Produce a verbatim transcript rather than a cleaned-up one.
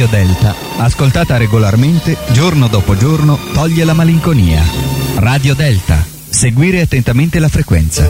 Delta, ascoltata regolarmente, giorno dopo giorno, toglie la malinconia. Radio Delta. Seguire attentamente la frequenza.